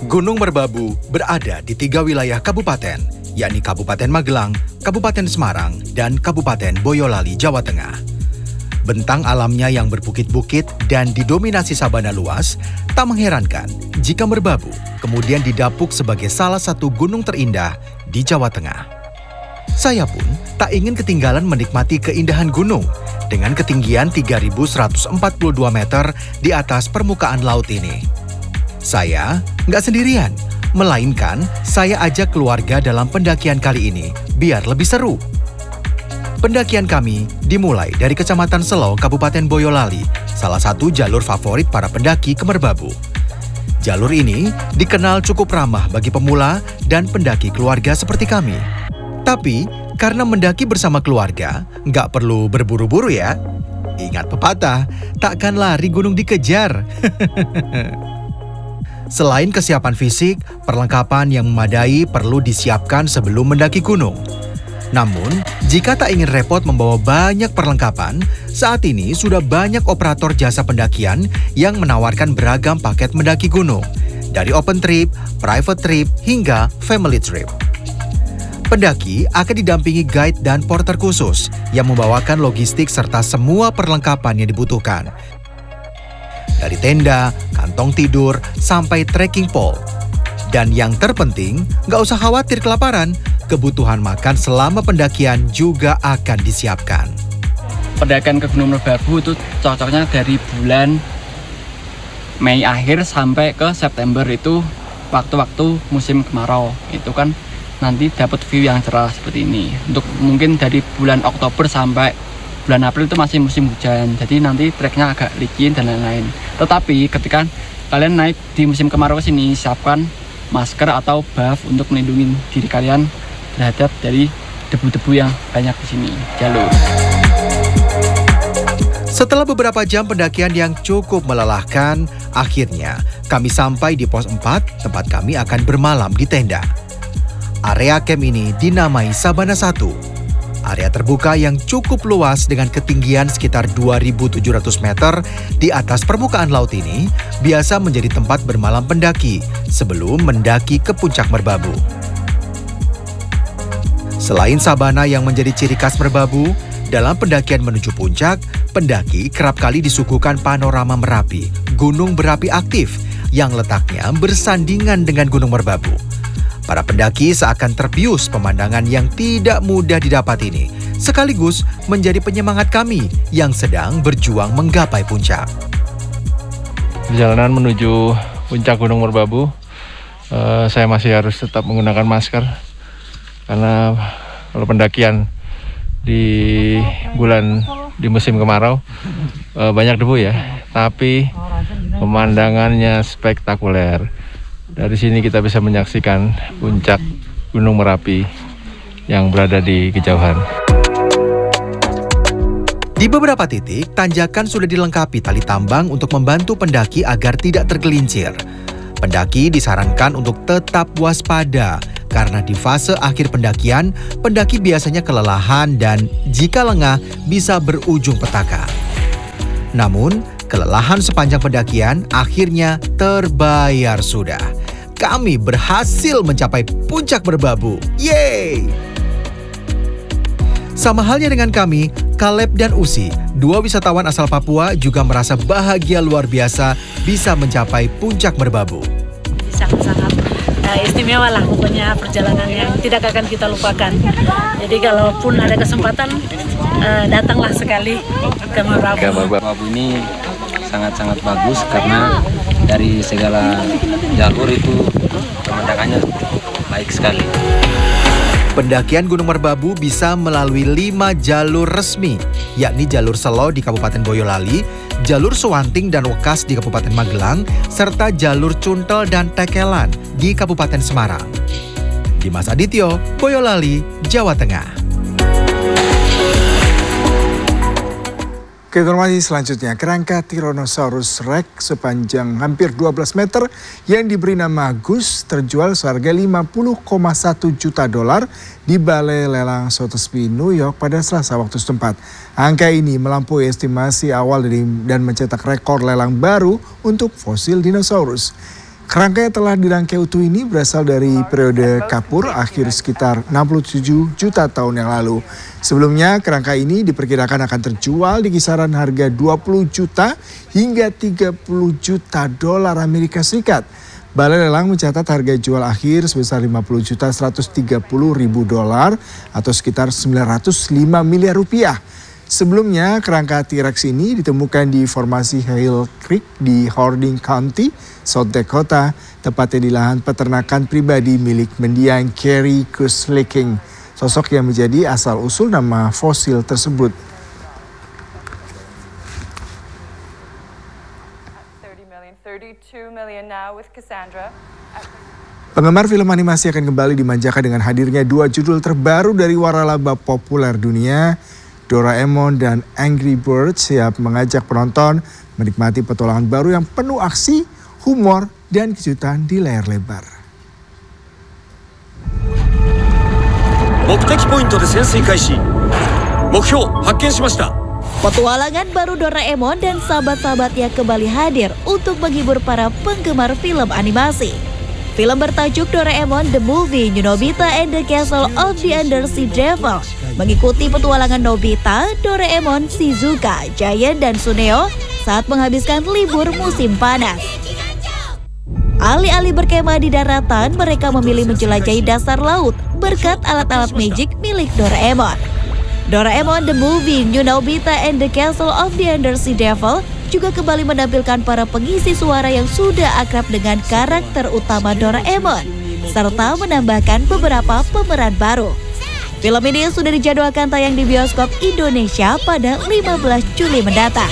Gunung Merbabu berada di 3 wilayah kabupaten, yakni Kabupaten Magelang, Kabupaten Semarang, dan Kabupaten Boyolali, Jawa Tengah. Bentang alamnya yang berbukit-bukit dan didominasi sabana luas, tak mengherankan jika Merbabu kemudian didapuk sebagai salah satu gunung terindah di Jawa Tengah. Saya pun tak ingin ketinggalan menikmati keindahan gunung dengan ketinggian 3.142 meter di atas permukaan laut ini. Saya nggak sendirian, melainkan saya ajak keluarga dalam pendakian kali ini biar lebih seru. Pendakian kami dimulai dari Kecamatan Selo, Kabupaten Boyolali, salah satu jalur favorit para pendaki ke Merbabu. Jalur ini dikenal cukup ramah bagi pemula dan pendaki keluarga seperti kami. Tapi karena mendaki bersama keluarga, nggak perlu berburu-buru ya. Ingat pepatah, takkan lari gunung dikejar. Selain kesiapan fisik, perlengkapan yang memadai perlu disiapkan sebelum mendaki gunung. Namun, jika tak ingin repot membawa banyak perlengkapan, saat ini sudah banyak operator jasa pendakian yang menawarkan beragam paket mendaki gunung, dari open trip, private trip, hingga family trip. Pendaki akan didampingi guide dan porter khusus yang membawakan logistik serta semua perlengkapan yang dibutuhkan. Dari tenda, kantong tidur, sampai trekking pole. Dan yang terpenting, nggak usah khawatir kelaparan. Kebutuhan makan selama pendakian juga akan disiapkan. Pendakian ke Gunung Merbabu itu cocoknya dari bulan Mei akhir sampai ke September, itu waktu-waktu musim kemarau. Itu kan nanti dapat view yang cerah seperti ini. Untuk mungkin dari bulan Oktober sampai bulan April itu masih musim hujan, jadi nanti treknya agak licin dan lain-lain. Tetapi ketika kalian naik di musim kemarau ke sini, siapkan masker atau buff untuk melindungi diri kalian terhadap dari debu-debu yang banyak di sini jalur. Setelah beberapa jam pendakian yang cukup melelahkan, akhirnya kami sampai di pos 4, tempat kami akan bermalam di tenda. Area camp ini dinamai Sabana 1. Area terbuka yang cukup luas dengan ketinggian sekitar 2.700 meter di atas permukaan laut ini biasa menjadi tempat bermalam pendaki sebelum mendaki ke puncak Merbabu. Selain sabana yang menjadi ciri khas Merbabu, dalam pendakian menuju puncak, pendaki kerap kali disuguhkan panorama Merapi, gunung berapi aktif yang letaknya bersandingan dengan Gunung Merbabu. Para pendaki seakan terbius pemandangan yang tidak mudah didapat ini, sekaligus menjadi penyemangat kami yang sedang berjuang menggapai puncak. Perjalanan menuju puncak Gunung Merbabu, saya masih harus tetap menggunakan masker karena kalau pendakian di musim kemarau banyak debu ya, tapi pemandangannya spektakuler. Dari sini kita bisa menyaksikan puncak Gunung Merapi yang berada di kejauhan. Di beberapa titik, tanjakan sudah dilengkapi tali tambang untuk membantu pendaki agar tidak tergelincir. Pendaki disarankan untuk tetap waspada, karena di fase akhir pendakian, pendaki biasanya kelelahan dan jika lengah bisa berujung petaka. Namun, kelelahan sepanjang pendakian akhirnya terbayar sudah. Kami berhasil mencapai puncak Merbabu. Yeay! Sama halnya dengan kami, Caleb dan Usi, 2 wisatawan asal Papua juga merasa bahagia luar biasa bisa mencapai puncak Merbabu. Sangat-sangat istimewa lah pokoknya, perjalanan yang tidak akan kita lupakan. Jadi kalaupun ada kesempatan, datanglah sekali ke Merbabu. Merbabu ini sangat-sangat bagus karena dari segala jalur itu pemandangannya baik sekali. Pendakian Gunung Merbabu bisa melalui 5 jalur resmi, yakni jalur Selo di Kabupaten Boyolali, jalur Suwanting dan Wekas di Kabupaten Magelang, serta jalur Cuntel dan Tekelan di Kabupaten Semarang. Dimas Adityo, Boyolali, Jawa Tengah. Ke informasi selanjutnya, kerangka Tyrannosaurus Rex sepanjang hampir 12 meter yang diberi nama Goose terjual seharga $50,1 juta di Balai Lelang Sotheby's, New York pada Selasa waktu setempat. Angka ini melampaui estimasi awal dan mencetak rekor lelang baru untuk fosil dinosaurus. Kerangka yang telah dirangkai utuh ini berasal dari periode Kapur akhir sekitar 67 juta tahun yang lalu. Sebelumnya kerangka ini diperkirakan akan terjual di kisaran harga 20 juta hingga 30 juta dolar Amerika Serikat. Balai lelang mencatat harga jual akhir sebesar 50.130.000 dolar atau sekitar 905 miliar rupiah. Sebelumnya, kerangka T-Rex ini ditemukan di formasi Hale Creek di Hardin County, South Dakota, tepatnya di lahan peternakan pribadi milik mendiang Kerry Kusleking, sosok yang menjadi asal-usul nama fosil tersebut. Penggemar film animasi akan kembali dimanjakan dengan hadirnya 2 judul terbaru dari waralaba populer dunia. Doraemon dan Angry Birds siap mengajak penonton menikmati petualangan baru yang penuh aksi, humor, dan kejutan di layar lebar. Petualangan baru Doraemon dan sahabat-sahabatnya kembali hadir untuk menghibur para penggemar film animasi. Film bertajuk Doraemon The Movie New Nobita and the Castle of the Undersea Devil mengikuti petualangan Nobita, Doraemon, Shizuka, Giant, dan Suneo saat menghabiskan libur musim panas. Alih-alih berkemah di daratan, mereka memilih menjelajahi dasar laut berkat alat-alat magic milik Doraemon. Doraemon The Movie New Nobita and the Castle of the Undersea Devil juga kembali menampilkan para pengisi suara yang sudah akrab dengan karakter utama Doraemon, serta menambahkan beberapa pemeran baru. Film ini sudah dijadwalkan tayang di bioskop Indonesia pada 15 Juli mendatang.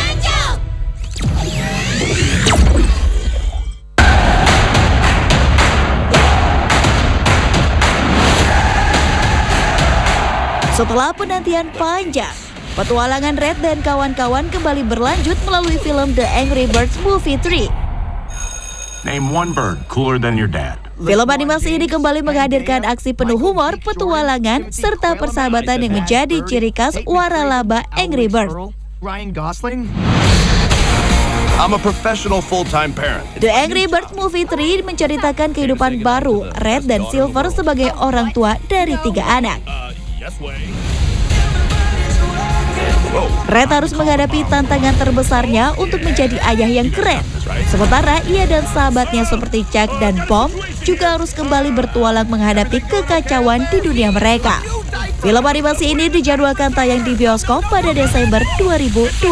Setelah penantian panjang, petualangan Red dan kawan-kawan kembali berlanjut melalui film The Angry Birds Movie 3. Name one bird cooler than your dad. Film animasi ini kembali menghadirkan aksi penuh humor, petualangan, serta persahabatan yang menjadi ciri khas waralaba Angry Birds. Ryan Gosling? I'm a professional full-time parent. The Angry Birds Movie 3 menceritakan kehidupan baru Red dan Silver sebagai orang tua dari 3 anak. Red harus menghadapi tantangan terbesarnya untuk menjadi ayah yang keren. Sementara ia dan sahabatnya seperti Chuck dan Bomb juga harus kembali bertualang menghadapi kekacauan di dunia mereka. Film animasi ini dijadwalkan tayang di bioskop pada Desember 2026.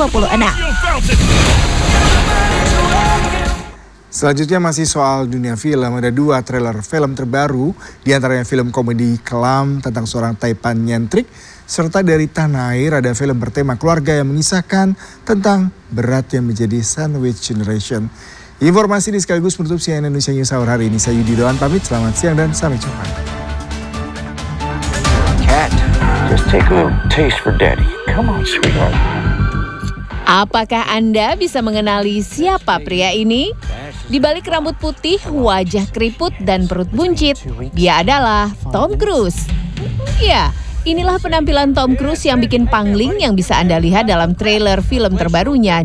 Selanjutnya masih soal dunia film, ada 2 trailer film terbaru, diantaranya film komedi kelam tentang seorang taipan nyentrik, serta dari tanah air ada film bertema keluarga yang mengisahkan tentang berat yang menjadi sandwich generation. Informasi ini sekaligus menutup CNN Indonesia News Hour hari ini. Saya Yudi Doan pamit, selamat siang dan sampai jumpa. Cat, just take a taste for daddy. Come on, sweetheart. Apakah Anda bisa mengenali siapa pria ini? Di balik rambut putih, wajah keriput, dan perut buncit, dia adalah Tom Cruise. Ya, inilah penampilan Tom Cruise yang bikin pangling yang bisa Anda lihat dalam trailer film terbarunya